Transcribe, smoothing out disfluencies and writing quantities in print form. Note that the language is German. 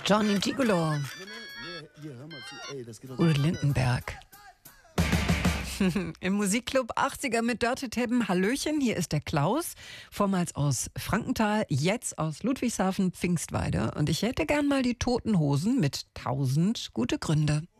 Johnny Gigolo. Udo Lindenberg. Im Musikclub 80er mit Dörte Teppen. Hallöchen, hier ist der Klaus, vormals aus Frankenthal, jetzt aus Ludwigshafen, Pfingstweide. Und ich hätte gern mal die Toten Hosen mit 1000 gute Gründe.